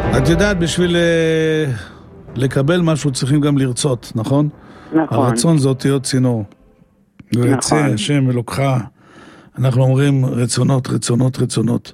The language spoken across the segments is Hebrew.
את יודעת, בשביל לקבל משהו צריכים גם לרצות, נכון? נכון. הרצון זה אותיות צינור. ויצא השם אלוקך. אנחנו אומרים רצונות, רצונות, רצונות.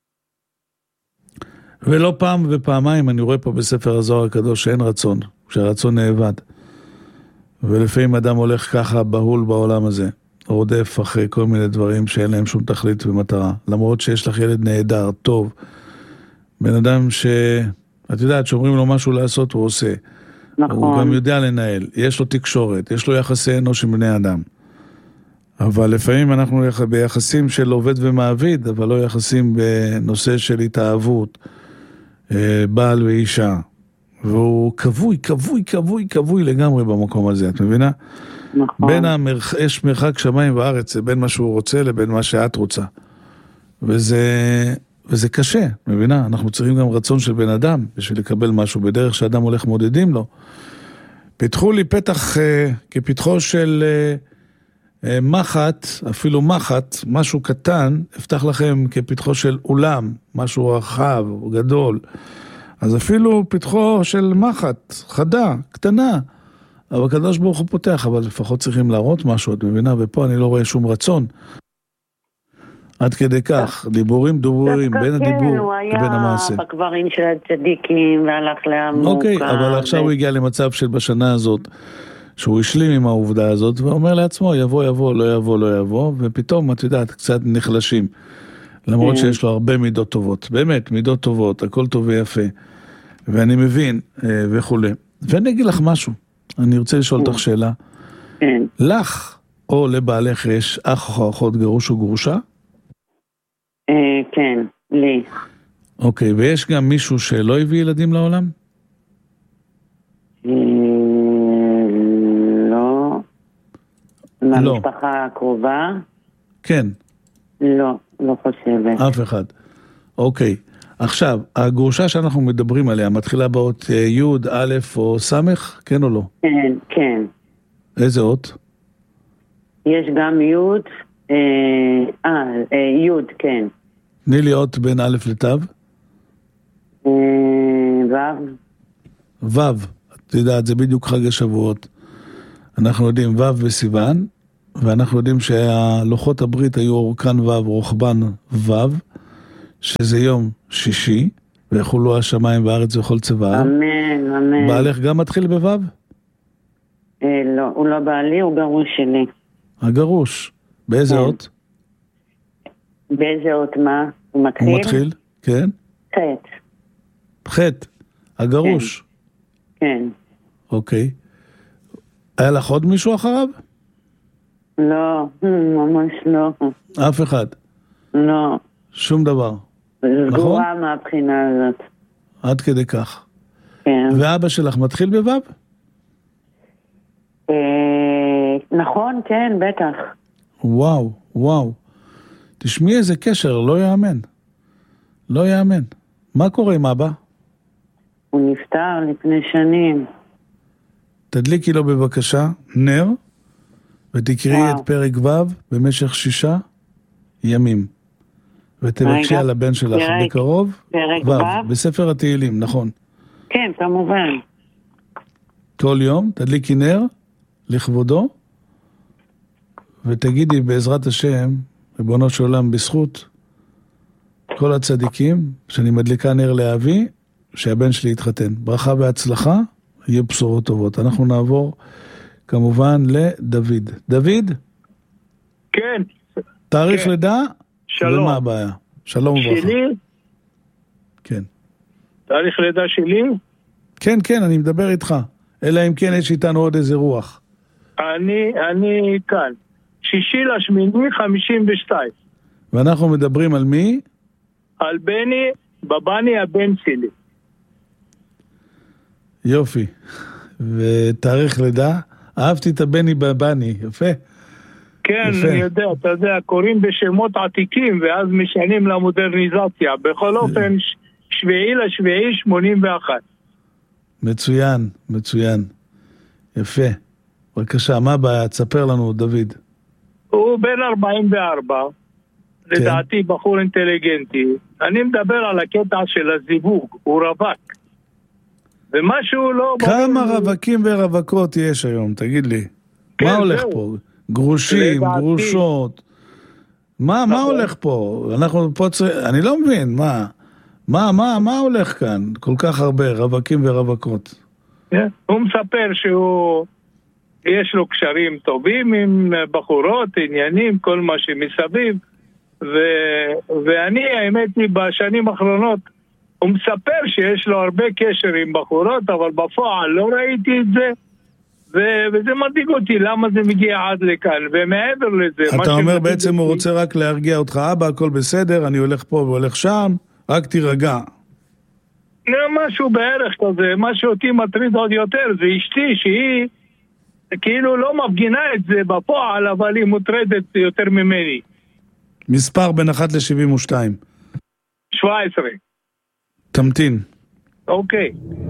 ולא פעם ופעמיים אני רואה פה בספר הזוהר הקדוש שאין רצון, שהרצון נאבד. ולפעמים אדם הולך ככה בהול בעולם הזה, רודף אחרי כל מיני דברים שאין להם שום תכלית ומטרה. למרות שיש לך ילד נהדר, טוב, בן אדם את יודעת, שאומרים לו משהו לעשות, הוא עושה. נכון. הוא גם יודע לנהל, יש לו תקשורת, יש לו יחסי אנוש עם בני אדם. אבל לפעמים אנחנו ביחסים של עובד ומעביד, אבל לא יחסים בנושא של התאהבות, בעל ואישה. והוא כבוי לגמרי במקום הזה, את מבינה? נכון. יש מרחק שמיים וארץ, בין מה שהוא רוצה לבין מה שאת רוצה. וזה קשה, מבינה? אנחנו צריכים גם רצון של בן אדם, בשביל לקבל משהו בדרך שאדם הולך מודדים לו. פיתחו לי פתח כפתחו של מחט, אפילו מחט, משהו קטן, אפתח לכם כפתחו של אולם, משהו רחב, גדול. אז אפילו פתחו של מחט, חדה, קטנה, אבל הקדוש ברוך הוא פותח, אבל לפחות צריכים להראות משהו, את מבינה? ופה אני לא רואה שום רצון. עד כדי כך, דיבורים, בין הדיבור לבין המעשה. הוא היה בקברים של הצדיקים והלך לעמוק. אוקיי, אבל עכשיו הוא הגיע למצב של בשנה הזאת, שהוא השלים עם העובדה הזאת, ואומר לעצמו, יבוא, לא יבוא, ופתאום, את יודעת, קצת נחלשים. למרות שיש לו הרבה מידות טובות, באמת, מידות טובות, הכל טוב ויפה. ואני מבין, וכו'. ואני אגיד לך משהו, אני רוצה לשאול אותך שאלה. לך, או לבעלך יש אח או אחות גרוש או גרושה? כן, לי. אוקיי, ויש גם מישהו שלא הביא ילדים לעולם? לא. מהמשפחה הקרובה? כן. לא חושבת. אף אחד. אוקיי. עכשיו, הגרושה שאנחנו מדברים עליה, מתחילה באות י', א' או ס', כן או לא? כן. איזה אות? יש גם י', י', כן. תני לי אות בין א' לתו. ו'. את יודעת, זה בדיוק חג השבועות. אנחנו יודעים ו' בסיוון, ואנחנו יודעים שהלוחות הברית היו אורכן ו', רוחבן ו', שזה יום שישי, ויחולו השמיים והארץ וכל צבאה. אמן. בעלך גם מתחיל בו'? לא, הוא לא בעלי, הוא גרוש שלי. הגרוש. באיזה אות? באיזה אות מה? הוא מתחיל? הוא מתחיל, כן. חטא. הגרוש. כן. אוקיי. היה לך עוד מישהו אחריו? לא, ממש לא. אף אחד? לא. שום דבר. נכון? סגורה מהבחינה הזאת. עד כדי כך. כן. ואבא שלך מתחיל בו'? נכון, כן, בטח. וואו. תשמעי איזה קשר, לא יאמן. מה קורה עם אבא? הוא נפטר לפני שנים. תדליקי לו בבקשה נר, ותקראי את פרק ו' במשך 6 ימים. ותבקשי על הבן שלך בקרוב. פרק ו' בספר התהילים, נכון? כן, כמובן. כל יום תדליקי נר לכבודו, ותגידי בעזרת השם, ריבונו של עולם, בזכות כל הצדיקים, שאני מדליקה נר לאבי, שהבן שלי יתחתן. ברכה והצלחה, יהיו בשורות טובות. אנחנו נעבור כמובן לדוד. דוד? כן. תאריך כן. לידה? שלום. ומה הבעיה? שלום וברכה. שלי? כן. תאריך לידה שלי? כן, אני מדבר איתך. אלא אם כן יש איתנו עוד איזה רוח. אני כאן. 6/8/52. ואנחנו מדברים על מי? על בבני הבן שלי. יופי. ותאריך לידה? אהבתי את הבני בבני, יפה. כן, יפה. אני יודע, אתה יודע, קוראים בשמות עתיקים ואז משנים למודרניזציה. בכל אופן, 7/7/81. מצוין. יפה. בבקשה, מה הבעיה? תספר לנו, דוד. הוא בן 44, לדעתי בחור אינטליגנטי. אני מדבר על הקטע של הזיווג, הוא רווק. ומשהו לא... כמה רווקים ורווקות יש היום, תגיד לי? כן, מה הולך זהו. פה? גרושים, לדעתי. גרושות. מה הולך פה? אנחנו פה אני לא מבין, מה הולך כאן? כל כך הרבה רווקים ורווקות. כן. הוא מספר יש לו קשרים טובים עם בחורות, עניינים, כל מה שמסביב. ואני, האמת היא, בשנים האחרונות, הוא מספר שיש לו הרבה קשר עם בחורות, אבל בפועל לא ראיתי את זה. וזה מדאיג אותי, למה זה מגיע עד לכאן, ומעבר לזה... אתה אומר בעצם הוא רוצה רק להרגיע אותך, אבא, הכל בסדר, אני הולך פה והולך שם, רק תירגע. משהו בערך כזה, מה שאותי מטריד עוד יותר, זה אשתי שהיא כאילו לא מפגינה את זה בפועל, אבל היא מוטרדת יותר ממני. מספר בין 1 ל-72. 17. תמתין. אוקיי.